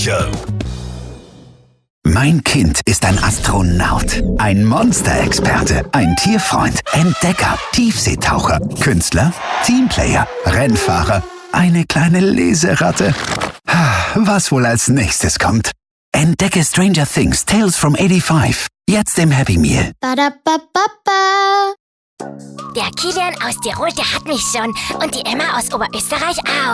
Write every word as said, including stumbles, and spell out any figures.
Show. Mein Kind ist ein Astronaut, ein Monsterexperte, ein Tierfreund, Entdecker, Tiefseetaucher, Künstler, Teamplayer, Rennfahrer, eine kleine Leseratte. Was wohl als nächstes kommt? Entdecke Stranger Things Tales from eighty-five. Jetzt im Happy Meal. Ba-da-ba-ba-ba. Der Kilian aus Tirol, der hat mich schon. Und die Emma aus Oberösterreich auch.